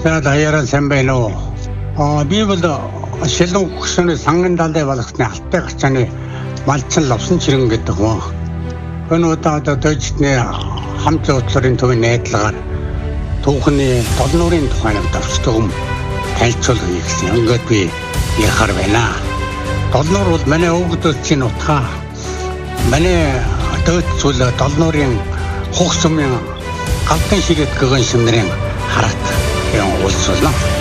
За даяараа сайн байна уу? Би бол шилэн хөгшөний санган далай болгосны алтай гарчааны малчин лавсан чирэн гэдэг хүн. Энэ удаад дэжтний хамт зуудлын төвийн найдлагаар түүхний долнуурын тухай давчдаг юм танилцуулга хийсэн. Ингээд би ярихаар байна. Долнуур бол манай өвгдөд чинь утгаа. Манай дэд зүйл долнуурын хогсомын галдан ширэт гэгэн шимнэрийн харагт юм улс болно.